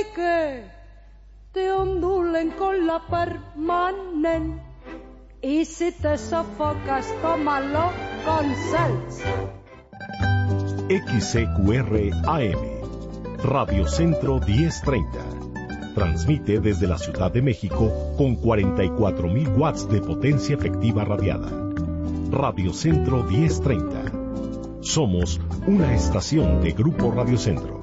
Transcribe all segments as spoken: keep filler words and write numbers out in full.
que te ondulen con la permanent y si te sofocas, tómalo con sal. X C Q R A M, Radio Centro diez treinta. Transmite desde la Ciudad de México con cuarenta y cuatro mil watts de potencia efectiva radiada. Radio Centro diez treinta. Somos una estación de Grupo Radio Centro.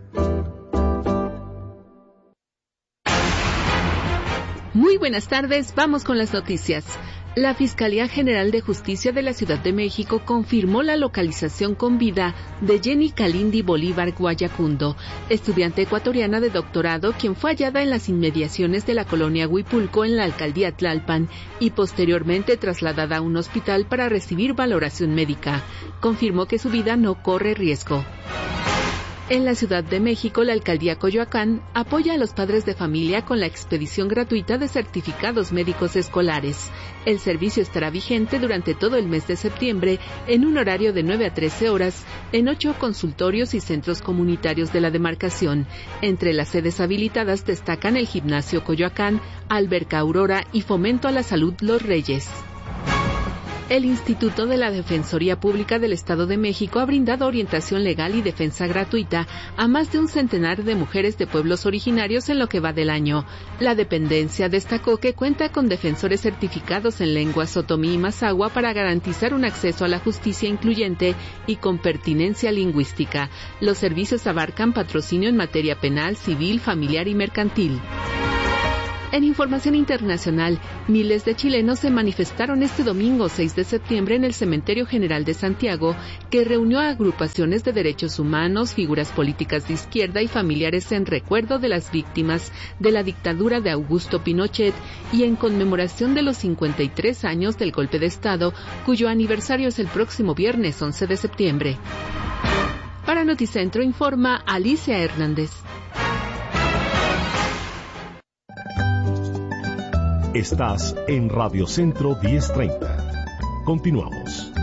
Muy buenas tardes, vamos con las noticias. La Fiscalía General de Justicia de la Ciudad de México confirmó la localización con vida de Jenny Kalindi Bolívar Guayacundo, estudiante ecuatoriana de doctorado, quien fue hallada en las inmediaciones de la colonia Huipulco en la alcaldía Tlalpan y posteriormente trasladada a un hospital para recibir valoración médica. Confirmó que su vida no corre riesgo. En la Ciudad de México, la alcaldía Coyoacán apoya a los padres de familia con la expedición gratuita de certificados médicos escolares. El servicio estará vigente durante todo el mes de septiembre en un horario de nueve a trece horas en ocho consultorios y centros comunitarios de la demarcación. Entre las sedes habilitadas destacan el Gimnasio Coyoacán, Alberca Aurora y Fomento a la Salud Los Reyes. El Instituto de la Defensoría Pública del Estado de México ha brindado orientación legal y defensa gratuita a más de un centenar de mujeres de pueblos originarios en lo que va del año. La dependencia destacó que cuenta con defensores certificados en lenguas otomí y mazahua para garantizar un acceso a la justicia incluyente y con pertinencia lingüística. Los servicios abarcan patrocinio en materia penal, civil, familiar y mercantil. En información internacional, miles de chilenos se manifestaron este domingo seis de septiembre en el Cementerio General de Santiago, que reunió a agrupaciones de derechos humanos, figuras políticas de izquierda y familiares en recuerdo de las víctimas de la dictadura de Augusto Pinochet y en conmemoración de los cincuenta y tres años del golpe de Estado, cuyo aniversario es el próximo viernes once de septiembre. Para Noticentro informa Alicia Hernández. Estás en Radio Centro diez treinta. Continuamos.